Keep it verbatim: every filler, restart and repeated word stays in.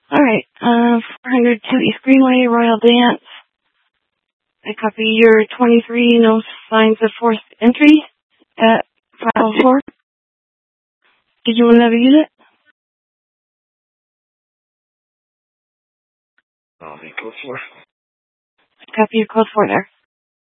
Alright, uh, four hundred two East Greenway, Royal Dance. I copy your twenty-three, no signs of forced entry at file four. Did you want another unit? Oh, code four. I copy your code four there.